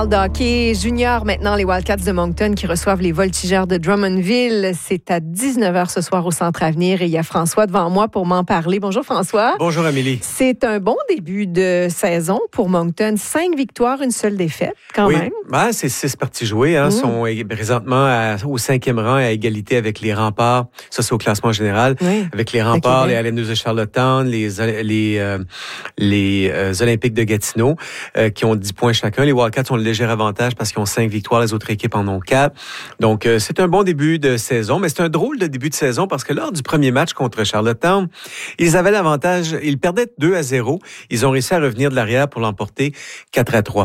De hockey junior, maintenant, les Wildcats de Moncton qui reçoivent les Voltigeurs de Drummondville. C'est à 19h ce soir au Centre Avenir et il y a François devant moi pour m'en parler. Bonjour François. Bonjour Amélie. C'est un bon début de saison pour Moncton. 5 victoires, une seule défaite quand même. Ben, c'est 6 parties jouées. Ils sont présentement au 5e rang à égalité avec les Remparts. Ça, c'est au classement général. Oui. Avec les Remparts, les Islanders de Charlottetown, les Olympiques de Gatineau qui ont 10 points chacun. Les Wildcats ont le léger avantage parce qu'ils ont 5 victoires, les autres équipes en ont 4. Donc, c'est un bon début de saison, mais c'est un drôle de début de saison parce que lors du premier match contre Charlottetown, ils avaient l'avantage, ils perdaient 2-0. Ils ont réussi à revenir de l'arrière pour l'emporter 4-3.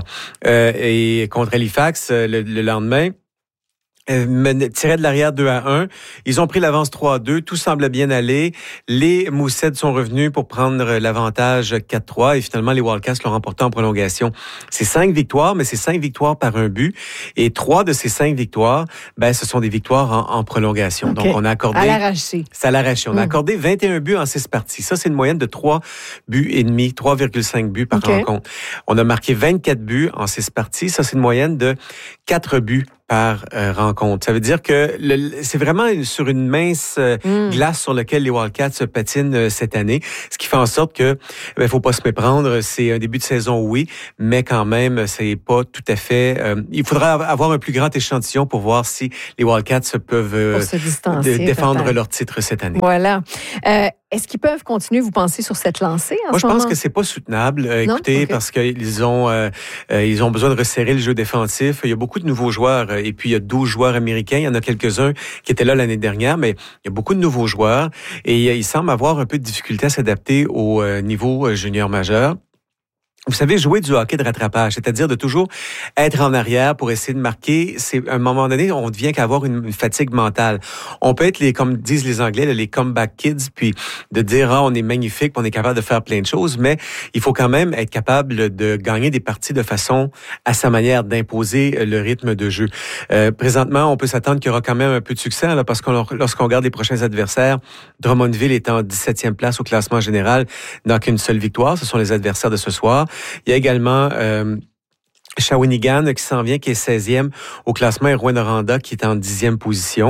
Et contre Halifax, le lendemain, tiraient de l'arrière 2-1. Ils ont pris l'avance 3-2. Tout semblait bien aller. Les Moussets sont revenus pour prendre l'avantage 4-3 et finalement, les Wildcats l'ont remporté en prolongation. C'est 5 victoires, mais c'est 5 victoires par un but. Et 3 de ces 5 victoires, ce sont des victoires en prolongation. Okay. Donc, on a accordé... À l'arraché. C'est à l'arraché. On a accordé 21 buts en 6 parties. Ça, c'est une moyenne de 3 buts et demi, 3,5 buts par rencontre. On a marqué 24 buts en 6 parties. Ça, c'est une moyenne de 4 buts par rencontre. Ça veut dire que c'est vraiment sur une mince glace sur laquelle les Wildcats se patinent cette année, ce qui fait en sorte que faut pas se méprendre. C'est un début de saison, oui, mais quand même, c'est pas tout à fait... il faudra avoir un plus grand échantillon pour voir si les Wildcats peuvent se distancer, défendre peut-être leur titre cette année. Voilà. Est-ce qu'ils peuvent continuer, vous pensez, sur cette lancée en Moi, ce je pense moment? que c'est pas soutenable. Écoutez, parce qu'ils ont besoin de resserrer le jeu défensif. Il y a beaucoup de nouveaux joueurs et puis il y a 12 joueurs américains. Il y en a quelques-uns qui étaient là l'année dernière, mais il y a beaucoup de nouveaux joueurs et ils semblent avoir un peu de difficulté à s'adapter au niveau junior majeur. Vous savez, jouer du hockey de rattrapage, c'est-à-dire de toujours être en arrière pour essayer de marquer, c'est à un moment donné, on devient qu'avoir une fatigue mentale. On peut être comme disent les Anglais, les comeback kids, puis de dire on est magnifique, on est capable de faire plein de choses, mais il faut quand même être capable de gagner des parties de façon à sa manière, d'imposer le rythme de jeu. Présentement, on peut s'attendre qu'il y aura quand même un peu de succès là, parce que lorsqu'on regarde les prochains adversaires, Drummondville est en 17e place au classement général, n'a qu'une seule victoire. Ce sont les adversaires de ce soir. Il y a également Shawinigan qui s'en vient, qui est 16e au classement, et Rouyn-Noranda qui est en 10e position.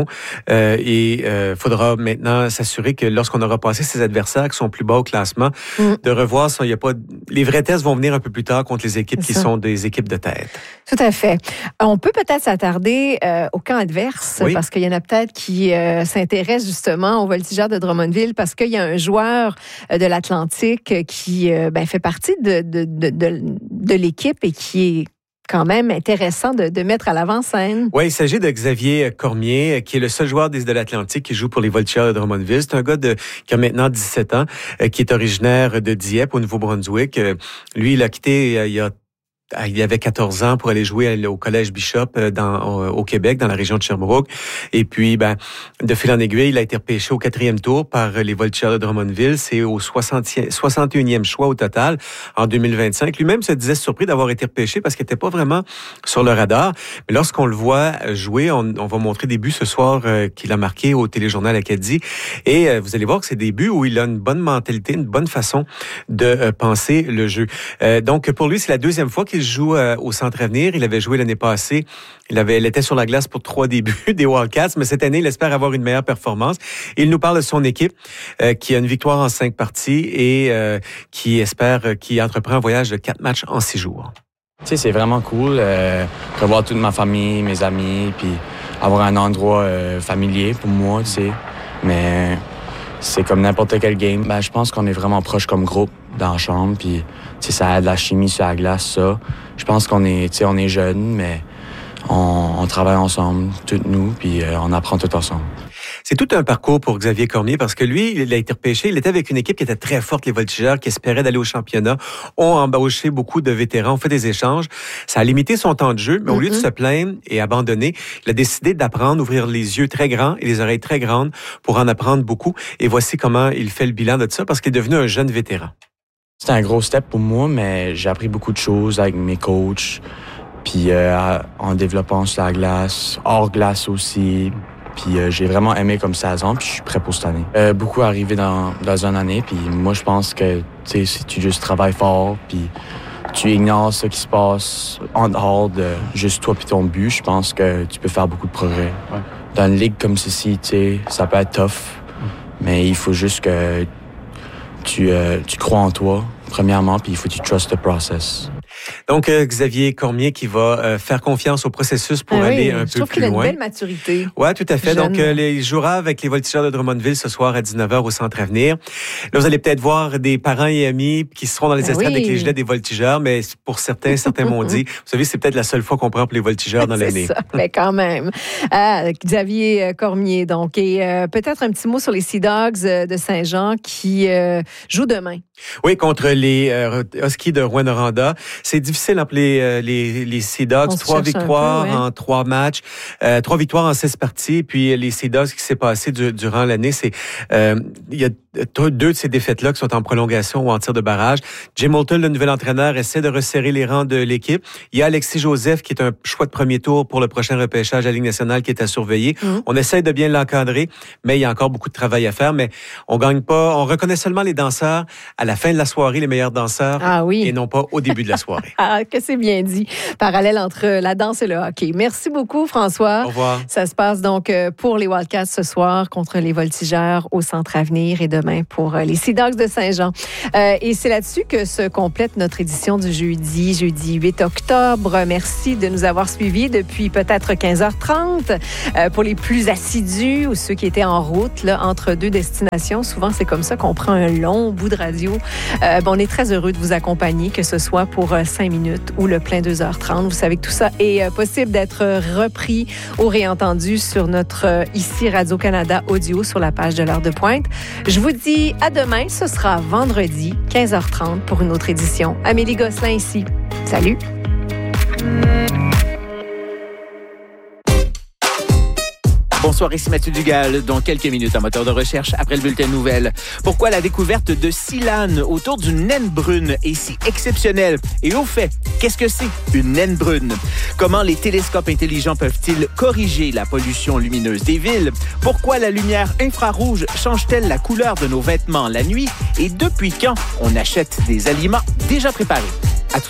Faudra maintenant s'assurer que lorsqu'on aura passé ces adversaires qui sont plus bas au classement, de revoir si il y a pas... Les vrais tests vont venir un peu plus tard contre les équipes qui sont des équipes de tête. Tout à fait. On peut peut-être s'attarder au camp adverse, parce qu'il y en a peut-être qui s'intéressent justement aux Voltigeurs de Drummondville, parce qu'il y a un joueur de l'Atlantique qui fait partie de l'équipe et qui est quand même intéressant de mettre à l'avant-scène. Oui, il s'agit de Xavier Cormier, qui est le seul joueur de l'Atlantique qui joue pour les Voltigeurs de Drummondville. C'est un gars qui a maintenant 17 ans, qui est originaire de Dieppe, au Nouveau-Brunswick. Lui, il a quitté il avait 14 ans pour aller jouer au Collège Bishop au Québec, dans la région de Sherbrooke. Et puis, de fil en aiguille, il a été repêché au 4e tour par les Voltigeurs de Drummondville. C'est au 61e choix au total en 2025. Lui-même se disait surpris d'avoir été repêché parce qu'il n'était pas vraiment sur le radar. Mais lorsqu'on le voit jouer, on va montrer des buts ce soir qu'il a marqué au Téléjournal Acadie. Et vous allez voir que c'est des buts où il a une bonne mentalité, une bonne façon de penser le jeu. Donc, pour lui, c'est la deuxième fois qu'il joue au Centre Avenir. Il avait joué l'année passée. Il était sur la glace pour 3 débuts des Wildcats, mais cette année, il espère avoir une meilleure performance. Il nous parle de son équipe qui a une victoire en 5 parties et qui entreprend un voyage de 4 matchs en 6 jours. Tu sais, c'est vraiment cool revoir toute ma famille, mes amis, puis avoir un endroit familier pour moi, tu sais. Mais c'est comme n'importe quel game. Je pense qu'on est vraiment proche comme groupe dans la chambre, puis ça aide la chimie sur la glace, ça. Je pense qu'on est jeunes, mais on travaille ensemble, tous nous, puis on apprend tout ensemble. C'est tout un parcours pour Xavier Cormier parce que lui, il a été repêché. Il était avec une équipe qui était très forte, les Voltigeurs, qui espéraient d'aller au championnat, ont embauché beaucoup de vétérans, ont fait des échanges. Ça a limité son temps de jeu, mais au lieu de se plaindre et abandonner, il a décidé d'apprendre, d'ouvrir les yeux très grands et les oreilles très grandes pour en apprendre beaucoup. Et voici comment il fait le bilan de ça parce qu'il est devenu un jeune vétéran. C'était un gros step pour moi, mais j'ai appris beaucoup de choses avec mes coachs, puis en développant sur la glace, hors glace aussi. Puis j'ai vraiment aimé comme saison, puis je suis prêt pour cette année. Beaucoup arrivé dans une année, puis moi je pense que si tu juste travailles fort, puis tu ignores ce qui se passe en dehors de juste toi puis ton but, je pense que tu peux faire beaucoup de progrès. Ouais. Dans une ligue comme ceci, tu sais, ça peut être tough, mais il faut juste que tu crois en toi, premièrement, puis il faut que tu trust the process. Donc, Xavier Cormier qui va faire confiance au processus pour aller un peu plus loin. Je trouve qu'il a une belle maturité. Oui, tout à fait. Jeune. Donc, il jouera avec les Voltigeurs de Drummondville ce soir à 19h au Centre Avenir. Là, vous allez peut-être voir des parents et amis qui seront dans les estrades avec les gilets des Voltigeurs, mais pour certains m'ont dit, vous savez, c'est peut-être la seule fois qu'on prend pour les Voltigeurs dans l'année. C'est ça, mais quand même. Xavier Cormier, donc, et peut-être un petit mot sur les Sea Dogs de Saint-Jean qui jouent demain. Oui, contre les Huskies de Rouyn-Noranda. C'est difficile d'appeler les Sea Dogs. 3 victoires en 3 matchs, 3 victoires en 6 parties. Puis les Sea Dogs, ce qui s'est passé durant l'année, c'est il y a 2 de ces défaites-là qui sont en prolongation ou en tir de barrage. Jim Moulton, le nouvel entraîneur, essaie de resserrer les rangs de l'équipe. Il y a Alexis Joseph, qui est un choix de premier tour pour le prochain repêchage à la Ligue nationale, qui est à surveiller. On essaie de bien l'encadrer, mais il y a encore beaucoup de travail à faire. Mais on gagne pas. On reconnaît seulement les danseurs à la fin de la soirée, les meilleurs danseurs, et non pas au début de la soirée. Que c'est bien dit. Parallèle entre la danse et le hockey. Merci beaucoup, François. Au revoir. Ça se passe donc pour les Wildcats ce soir contre les Voltigeurs au Centre Avenir et demain pour les Sea Dogs de Saint-Jean. Et c'est là-dessus que se complète notre édition du jeudi 8 octobre. Merci de nous avoir suivis depuis peut-être 15h30. Pour les plus assidus ou ceux qui étaient en route là, entre 2 destinations, souvent c'est comme ça qu'on prend un long bout de radio. On est très heureux de vous accompagner, que ce soit pour 5 minutes ou le plein 2h30. Vous savez que tout ça est possible d'être repris ou réentendu sur notre ici Radio-Canada Audio sur la page de l'heure de pointe. Je vous dis à demain. Ce sera vendredi 15h30 pour une autre édition. Amélie Gosselin ici. Salut! Bonsoir, ici Mathieu Dugal. Dans quelques minutes, un moteur de recherche après le bulletin de nouvelles. Pourquoi la découverte de Silane autour d'une naine brune est si exceptionnelle? Et au fait, qu'est-ce que c'est une naine brune? Comment les télescopes intelligents peuvent-ils corriger la pollution lumineuse des villes? Pourquoi la lumière infrarouge change-t-elle la couleur de nos vêtements la nuit? Et depuis quand on achète des aliments déjà préparés?